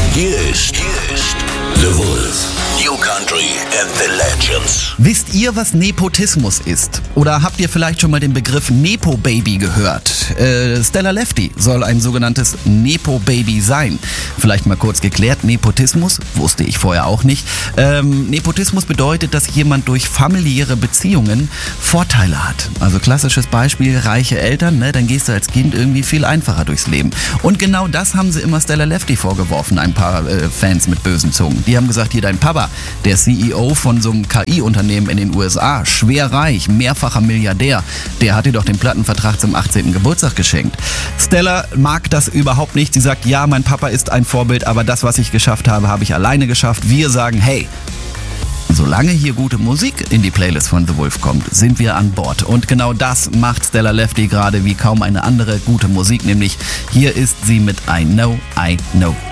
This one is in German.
Hier ist The Wolf. New Country and the Legends. Wisst ihr, was Nepotismus ist? Oder habt ihr vielleicht schon mal den Begriff Nepo-Baby gehört? Stella Lefty soll ein sogenanntes Nepo-Baby sein. Vielleicht mal kurz geklärt, Nepotismus, wusste ich vorher auch nicht. Nepotismus bedeutet, dass jemand durch familiäre Beziehungen Vorteile hat. Also klassisches Beispiel, reiche Eltern, ne? Dann gehst du als Kind irgendwie viel einfacher durchs Leben. Und genau das haben sie immer Stella Lefty vorgeworfen, ein paar Fans mit bösen Zungen. Die haben gesagt, hier dein Papa, der CEO von so einem KI-Unternehmen in den USA, schwer reich, mehrfacher Milliardär, der hat dir doch den Plattenvertrag zum 18. Geburtstag geschenkt. Stella mag das überhaupt nicht. Sie sagt, ja, mein Papa ist ein Vorbild, aber das, was ich geschafft habe, habe ich alleine geschafft. Wir sagen, hey, solange hier gute Musik in die Playlist von The Wolf kommt, sind wir an Bord. Und genau das macht Stella Lefty gerade wie kaum eine andere gute Musik, nämlich hier ist sie mit I Know, I Know.